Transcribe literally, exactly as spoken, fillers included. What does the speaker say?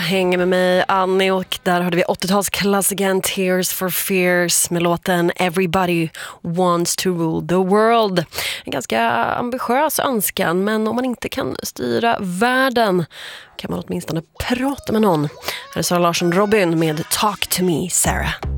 Hänger med mig, Annie, och där hörde vi åttiotalsklassikern Tears for Fears med låten Everybody Wants to Rule the World. En ganska ambitiös önskan, men om man inte kan styra världen kan man åtminstone prata med någon. Här är Sara Larsson Robin med Talk to me, Sarah.